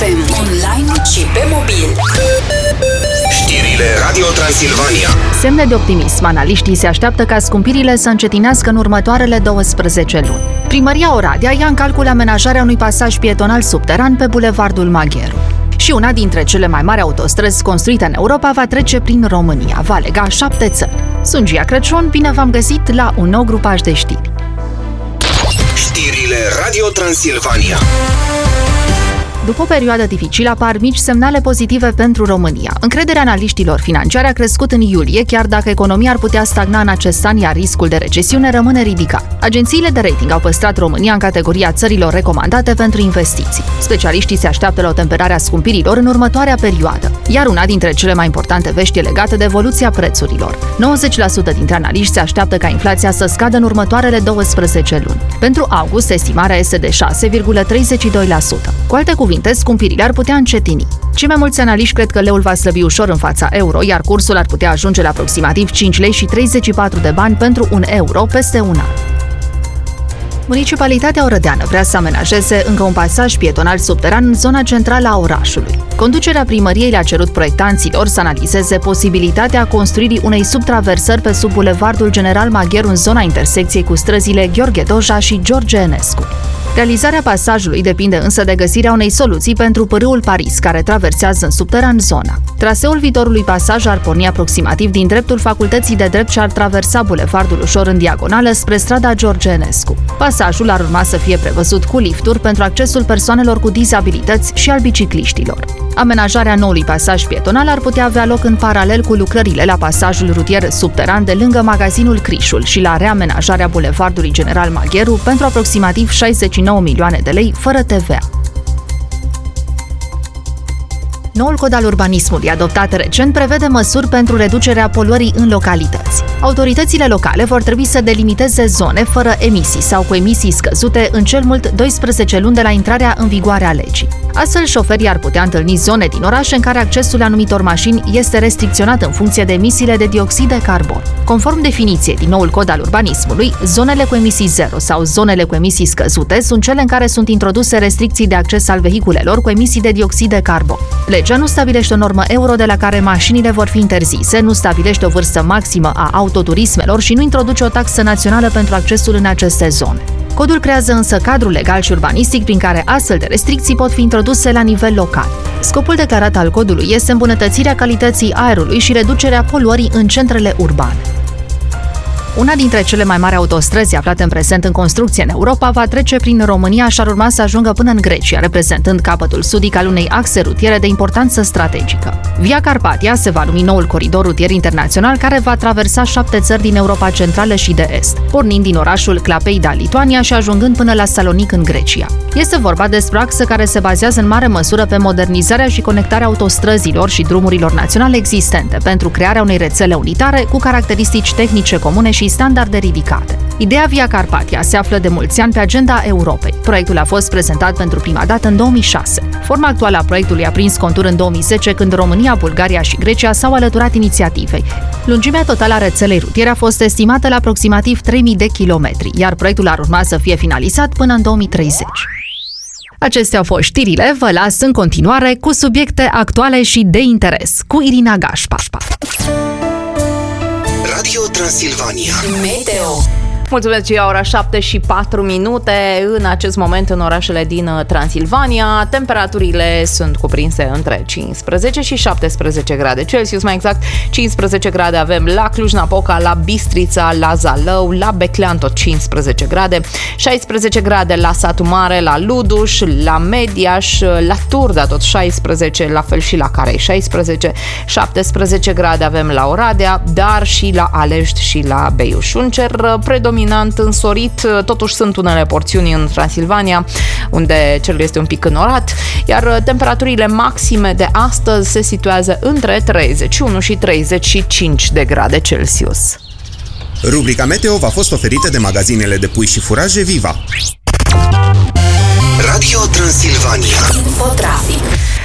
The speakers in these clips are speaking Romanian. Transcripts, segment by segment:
FM, online și pe mobil. Știrile Radio Transilvania. Semne de optimism. Analiștii se așteaptă ca scumpirile să încetinească în următoarele 12 luni. Primăria Oradea ia în calcul amenajarea unui pasaj pietonal subteran pe bulevardul Magheru. Și una dintre cele mai mari autostrăzi construite în Europa va trece prin România. Va lega 7 țări. Sunt Gia Crăciun, bine v-am găsit la un nou grupaj de știri. Știrile Radio Transilvania. După o perioadă dificilă, apar mici semnale pozitive pentru România. Încrederea analiștilor financiari a crescut în iulie, chiar dacă economia ar putea stagna în acest an, iar riscul de recesiune rămâne ridicat. Agențiile de rating au păstrat România în categoria țărilor recomandate pentru investiții. Specialiștii se așteaptă la o temperare a scumpirilor în următoarea perioadă, iar una dintre cele mai importante vești e legată de evoluția prețurilor. 90% dintre analiști se așteaptă ca inflația să scadă în următoarele 12 luni. Pentru august, estimarea este de 6,32%. Cu alte cuvinte, scumpirile ar putea încetini. Cei mai mulți analiști cred că leul va slăbi ușor în fața euro, iar cursul ar putea ajunge la aproximativ 5 lei și 34 de bani pentru un euro peste un an. Municipalitatea Orădeană vrea să amenajeze încă un pasaj pietonal subteran în zona centrală a orașului. Conducerea primăriei le-a cerut proiectanților să analizeze posibilitatea construirii unei subtraversări pe sub bulevardul General Magheru în zona intersecției cu străzile Gheorghe Doja și George Enescu. Realizarea pasajului depinde însă de găsirea unei soluții pentru pârâul Paris, care traversează în subteran zona. Traseul viitorului pasaj ar porni aproximativ din dreptul Facultății de Drept și ar traversa bulevardul ușor în diagonală spre strada George Enescu. Pasajul ar urma să fie prevăzut cu lifturi pentru accesul persoanelor cu dizabilități și al bicicliștilor. Amenajarea noului pasaj pietonal ar putea avea loc în paralel cu lucrările la pasajul rutier subteran de lângă magazinul Crișul și la reamenajarea bulevardului General Magheru pentru aproximativ 69 milioane de lei fără TVA. Noul cod al urbanismului, adoptat recent, prevede măsuri pentru reducerea poluării în localități. Autoritățile locale vor trebui să delimiteze zone fără emisii sau cu emisii scăzute în cel mult 12 luni de la intrarea în vigoare a legii. Astfel, șoferii ar putea întâlni zone din oraș în care accesul anumitor mașini este restricționat în funcție de emisiile de dioxid de carbon. Conform definiției din noul cod al urbanismului, zonele cu emisii zero sau zonele cu emisii scăzute sunt cele în care sunt introduse restricții de acces al vehiculelor cu emisii de dioxid de carbon. Legea nu stabilește o normă euro de la care mașinile vor fi interzise, nu stabilește o vârstă maximă a autoturismelor și nu introduce o taxă națională pentru accesul în aceste zone. Codul creează însă cadrul legal și urbanistic prin care astfel de restricții pot fi introduse la nivel local. Scopul declarat al codului este îmbunătățirea calității aerului și reducerea poluării în centrele urbane. Una dintre cele mai mari autostrăzi aflate în prezent în construcție în Europa va trece prin România și ar urma să ajungă până în Grecia, reprezentând capătul sudic al unei axe rutiere de importanță strategică. Via Carpatia se va numi noul coridor rutier internațional care va traversa 7 țări din Europa Centrală și de Est, pornind din orașul Klaipėda, Lituania și ajungând până la Salonic în Grecia. Este vorba despre o axă care se bazează în mare măsură pe modernizarea și conectarea autostrăzilor și drumurilor naționale existente pentru crearea unei rețele unitare cu caracteristici tehnice comune și standarde ridicate. Ideea Via Carpatia se află de mulți ani pe agenda Europei. Proiectul a fost prezentat pentru prima dată în 2006. Forma actuală a proiectului a prins contur în 2010, când România, Bulgaria și Grecia s-au alăturat inițiativei. Lungimea totală a rețelei rutiere a fost estimată la aproximativ 3000 de kilometri, iar proiectul ar urma să fie finalizat până în 2030. Acestea au fost știrile, vă las în continuare cu subiecte actuale și de interes, cu Irina Gașpa. Radio Transilvania. Meteo. Mulțumesc, Gia, ora 7:04. În acest moment, în orașele din Transilvania, temperaturile sunt cuprinse între 15 și 17 grade Celsius, mai exact 15 grade avem la Cluj-Napoca, la Bistrița, la Zalău, la Beclean tot 15 grade, 16 grade la Satu Mare, la Luduș, la Mediaș, la Turda tot 16, la fel și la Carei 16, 17 grade avem la Oradea, dar și la Alești și la Beiuș. Un cer predominant însorit, totuși sunt unele porțiuni în Transilvania unde cerul este un pic înorat, iar temperaturile maxime de astăzi se situează între 31 și 35 de grade Celsius. Rubrica Meteo v-a fost oferită de magazinele de pui și furaje Viva. Radio Transilvania. Infotrafic.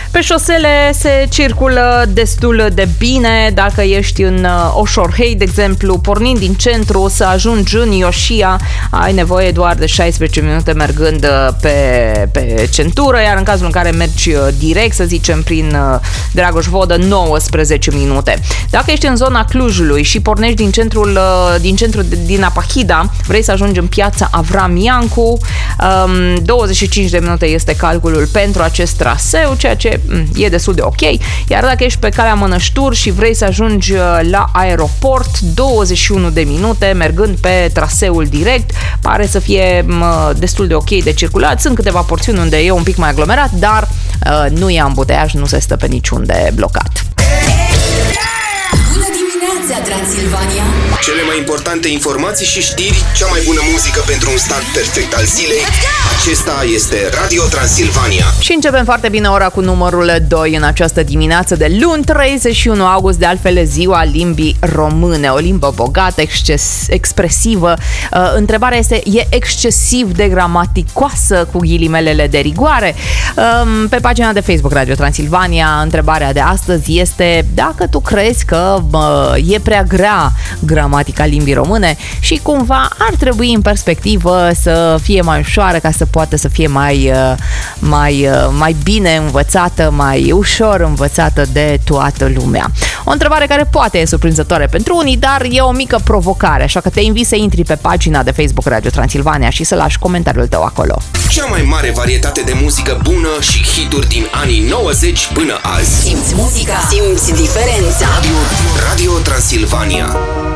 Pe șosele se circulă destul de bine. Dacă ești în Oșorhei, de exemplu, pornind din centru să ajungi în Ioșia, ai nevoie doar de 16 minute mergând pe centură, iar în cazul în care mergi direct, să zicem, prin Dragoș Vodă, 19 minute. Dacă ești în zona Clujului și pornești din centrul din Apahida, vrei să ajungi în piața Avram Iancu, 25 de minute este calculul pentru acest traseu, ceea ce e destul de ok. Iar dacă ești pe calea Mănăștur și vrei să ajungi la aeroport, 21 de minute mergând pe traseul direct, pare să fie destul de ok de circulat. Sunt câteva porțiuni unde e un pic mai aglomerat, dar nu e ambuteiaj, nu se stă pe niciunde blocat. Bună dimineața, Transilvania! Cele mai importante informații și știri, cea mai bună muzică pentru un start perfect al zilei. Acesta este Radio Transilvania. Și începem foarte bine ora cu numărul 2 în această dimineață de luni, 31 august, de altfel ziua limbii române. O limbă bogată, expresivă. Întrebarea este, e excesiv de gramaticoasă, cu ghilimelele de rigoare? Pe pagina de Facebook Radio Transilvania, întrebarea de astăzi este dacă tu crezi că e prea grea gramatica limbii române și cumva ar trebui în perspectivă să fie mai ușoară, ca să poată să fie mai bine învățată, mai ușor învățată de toată lumea. O întrebare care poate e surprinzătoare pentru unii, dar e o mică provocare, așa că te invit să intri pe pagina de Facebook Radio Transilvania și să lași comentariul tău acolo. Cea mai mare varietate de muzică bună și hituri din anii 90 până azi. Simți muzica, simți diferența. Radio Transilvania.